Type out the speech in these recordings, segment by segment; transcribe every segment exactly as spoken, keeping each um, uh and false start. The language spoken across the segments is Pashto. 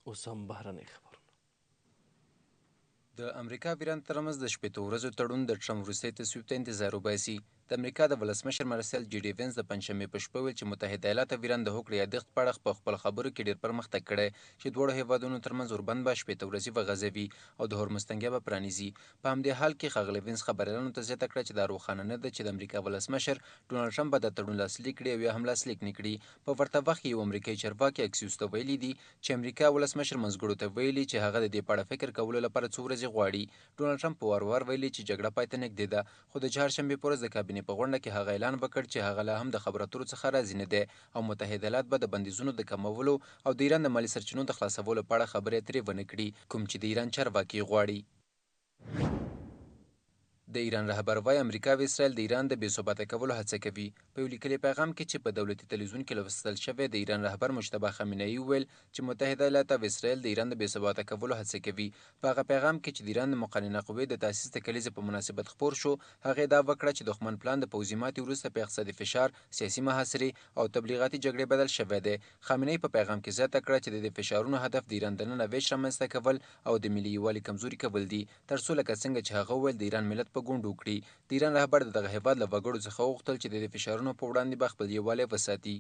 اوس هم بهرنۍ خبرونه. د امریکا او ایران ترمنځ د شپېتو ورځو تړون د ټرمپ وروستي تصویب ته انتظار وباسي. د امریکا د ولسمشر مارسل جي ډي وینس د پنجشنبې په شپه ویل چې متحده ایالات او ایران د هوکړې یادښت په اړه په خپلو خبرو کې ډېر پرمختګ کړی چې دواړو هیوادونو ترمنځ اوربند به شپېته ورځې وغځوي او د هورمز تنګی به پرانیزي. په همدې حال کې ښاغلی وینس خبریالانو ته زیاته کړه چې دا روښانه نه ده چې د امریکا ولسمشر ډونالډ ټرمپ به دا تړون لاسلیک کړي او یا هم لاسلیک نه کړي. په ورته وخت کې یو امریکایي چارواکي اکسیوس ته ویلي دي چې امریکا ولسمشر منځګړو ته ویلي چې هغه د دې په اړه فکر کولو لپاره څو ورځې غواړي. ډونالډ ټرمپ په وار وار ویلي چې جګړه پای ته نږدې ده، خو د چهارشنبې په ورځ د کابینې په غونډه کې هغه اعلان وکړ چې هغه لا هم د خبرو اترو څخه راضي نه دی او متحده ایالات به د بندیزونو د کمولو او د ایران د مالي سرچینو د خلاصولو په اړه خبرې اترې ونه کړي، کوم چې د ایران چارواکي غواړي. د ایران رهبر وايي امریکا او اسرائیل د ایران د بې ثباته کولو هڅه کوي. په یو لیکلي پیغام کې چې په دولتي تلویزیون کې لوستل شوی، د ایران رهبر مجتبی خامنه‌ای وویل چې متحده ایالات او اسرائیل د ایران د بې ثباته کولو هڅه کوي. په هغه پیغام کې چې د ایران د مقننه قوې د تاسیس د کلیزې په مناسبت خپور شو، هغې دا وکړه چې دښمن پلان د پوځي ماتې وروسته په اقتصادي فشار، سیاسي محاصرې او تبلیغاتي جګړې بدل شوی دی. خامنه‌ای په پیغام کې زیاته کړه چې د دې فشارونو هدف د ایران دننه ویش رامنځته کول او د ملي یووالي کمزوري کول دي، تر څو لکه څنګه چې هغه وویل د ایران ملت په ګونډو کړي. د ایران رهبر د دغه هیواد له وګړو څخه وغوښتل چې د دې فشارونو په وړاندې به خپل یووالی وساتي.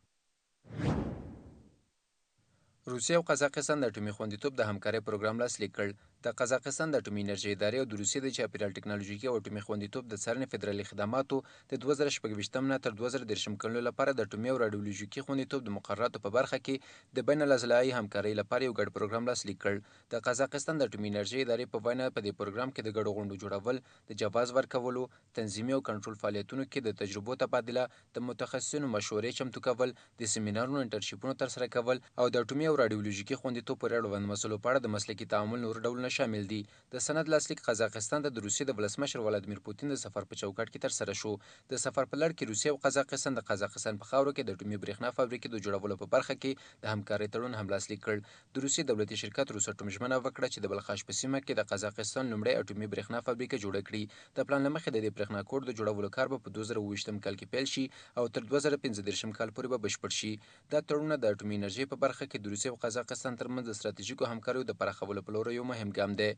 روسیه او قزاقستان د اټومي خوندیتوب د همکارۍ پروګرام لاسلیک کړ. د قزاقستان د اټومي انرژۍ ادارې او د روسیې د چاپیریال ټکنالوژیکي او اټومي خوندیتوب د څارنې فدرالي خدماتو د دوه زره شپږویشتم نه تر دوه زره دېرشم کلونو لپاره د اټومي او راډیولوژیکي خوندیتوب د مقرراتو په برخه کې د بین الضلعي همکارۍ لپاره یو ګډ پروګرام لاسلیک کړ. د قزاقستان د اټومي انرژۍ ادارې په وینا په دې پروګرام کې د ګډو غونډو جوړول، د جواز ورکولو، تنظیمي او کنټرول فعالیتونو کې د تجربو تبادله، د متخصصینو مشورې چمتو کول، د سیمینارونو انټرنشیپونو ترسره کول او د اټومي او راډیولوژیکي خوندیتوب پر اړوند مسلو په اړه د مسلکي تعامل نور ډولونه شامل دي. د سند لاسلیک قزاقستان ته د روسیې د ولسمشر ولادیمیر پوتین د سفر په چوکاټ کې ترسره شو. د سفر په لړ کې روسیې او قزاقستان د قزاقستان په خاوره کې د اټومي برېښنا فابریکې د جوړولو په برخه کې د همکارۍ تړون هم لاسلیک کړ. د روسیې دولتي شرکت روساټوم ژمنه وکړه چې د بلخاش په سیمه کې د قزاقستان لومړی اټومي برېښنا فابریکه جوړه کړي. د پلان له مخې د دې برېښنا کوډ د جوړولو کار به په دوه زره اووه ویشتم کال کې پیل شي او تر دوه زره پنځه دېرشم کال پورې به بشپړ شي. دا تړونونه د اټومي انرژۍ په برخه کې د روسیې او قزاقستان ترمنځ د ستراتیژیکو همکاریو د پراخولو په لور یو مهم ګام دی.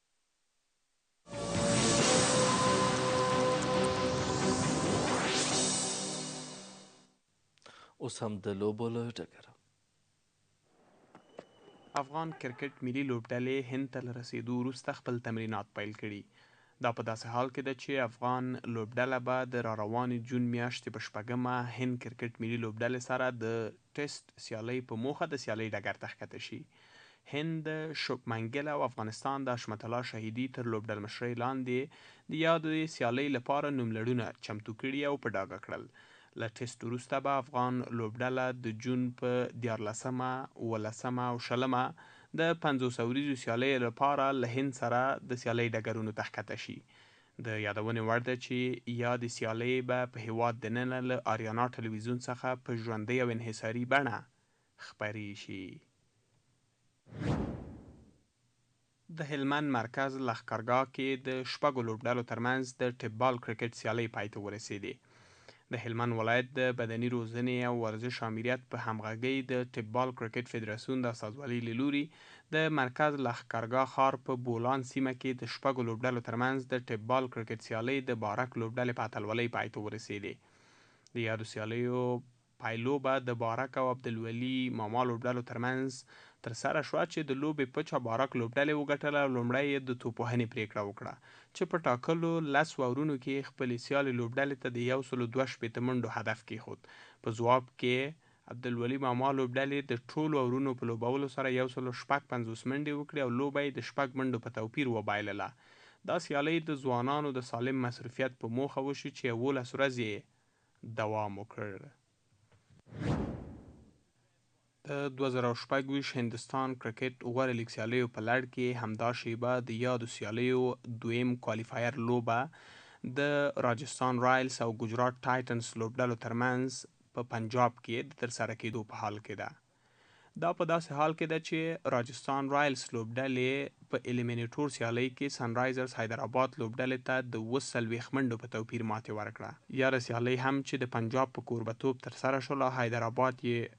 اوس هم د لوبو له ډګره. افغان کرکټ ملي لوبډلې هند ته له رسېدو وروسته خپل تمرینات پیل کړي. دا په داسې حال کې ده چې افغان لوبډله به د راروانې جون میاشتې په شپږمه هند کرکټ ملي لوبډلې سره د ټیسټ سیالۍ په موخه د سیالۍ ډګر ته ښکته شي. هند شوبمن ګیل او افغانستان د حشمت الله شهیدي تر لوبډلمشرۍ لاندې د یادې سیالۍ لپاره نوملړونه چمتو کړي او په ډاګه کړل. له ټیسټ وروسته به افغان لوبډله د جون په دیارلسمه، اوولسمه او شلمه د پنځوس اوریزو سیالیو لپاره له هند سره د سیالۍ ډګرونو ته ښکته شي. د یادونې وړ ده چې یادې سیالۍ به په هیواد دننه له آریانا ټلویزیون څخه په ژوندۍ او انحصاري بڼه خپرې شي. د هلمند مرکز لښکرګاه کې د شپږو لوبډلو ترمنځ د ټپبال کرکټ سیالۍ پای ته ورسېدې. د هلمند ولایت د بدني روزنې او ورزش امریت په همغږۍ د ټپبال کرکټ فدراسیون د استازوالۍ له لوري د مرکز لښکرګاه ښار په بولان سیمه کې د شپږو لوبډلو ترمنځ د ټپبال کرکټ سیالۍ د بارک لوبډلې په اتلولۍ پای ته ورسېدې. د یادو سیالیو پایلوبه د بارک او عبدالولي ماما لوبډلو ترمنځ ترسره شوه چې د لوبې پچه بارک لوبډلې وګټله او لومړی یې د توپوهنې پرېکړه وکړه چې په ټاکلو لس وارونو کې خپلې سیالې لوبډلې ته د یو سلو دوه شپېته منډو هدف کېښود. په ځواب کې عبدالولي ماما لوبډلې د ټولو وارونو په لوبولو سره یو سلو شپږ پنځوس منډې وکړې او لوبه یې د شپږ منډو په توپیر وبایلله. دا سیالۍ د ځوانانو د سالم مصروفیت په موخه وشي چې یولس ورځې دوام وکړ. د دوه زره شپږ ویشت هندوستان کرکټ غوره لیګ سیالیو په لړ کې همدا شیبه د یادو سیالیو دویم کوالیفایر لوبه د راجستان رایلز او ګجرات ټایټنز لوبډلو ترمنځ په پنجاب کې د ترسره کېدو په حال کې ده. دا په داسې حال کې ده چې راجستان رایلز لوبډلې په الیمینیټور سیالۍ کې سنرایزرز حیدرآباد لوبډلې ته د اووه څلوېښت منډو په توپیر ماتې ورکړه. یاده سیالۍ هم چې د پنجاب په کوربتوب ترسره شوله، حیدرآباد یې